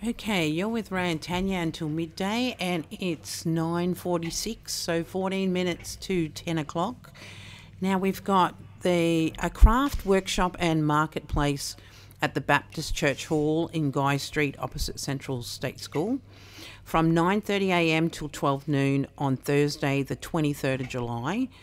Okay, you're with Ray and Tanya until midday, and it's 9:46, so 14 minutes to 10 o'clock. Now we've got a craft workshop and marketplace at the Baptist Church Hall in Guy Street, opposite Central State School, from 9:30 a.m. till 12 noon on Thursday, the 23rd of July.